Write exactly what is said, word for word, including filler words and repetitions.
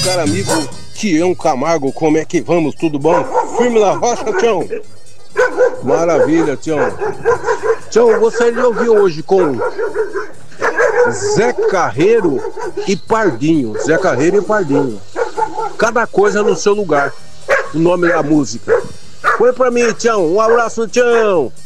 caro amigo Tião Camargo, como é que vamos? Tudo bom? Firme na rocha, Tião? Maravilha, Tião. Tião, gostaria de ouvir hoje com Zé Carreiro e Pardinho. Zé Carreiro e Pardinho. Cada coisa no seu lugar. O nome da música. Põe pra mim, Tião. Um abraço, Tião.